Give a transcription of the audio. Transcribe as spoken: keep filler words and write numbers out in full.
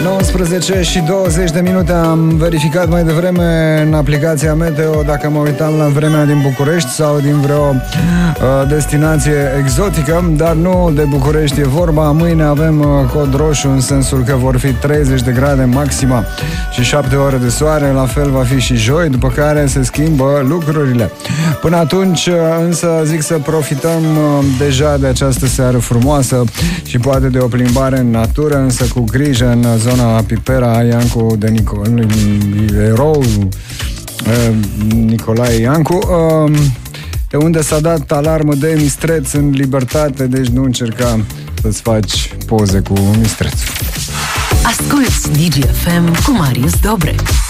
nouăsprezece și douăzeci de minute. Am verificat mai devreme în aplicația Meteo dacă mă uitam la vremea din București sau din vreo uh, destinație exotică, dar nu de București e vorba. Mâine avem uh, cod roșu în sensul că vor fi treizeci de grade maxima și șapte ore de soare. La fel va fi și joi, după care se schimbă lucrurile. Până atunci uh, însă zic să profităm uh, deja de această seară frumoasă și poate de o plimbare în natură, însă cu grijă în zona Pipera. Iancu de Nicol... erou Nicolae Iancu, de unde s-a dat alarmă de mistreț în libertate, deci nu încerca să-ți faci poze cu mistrețul. Asculți Digi F M cu Marius Dobre.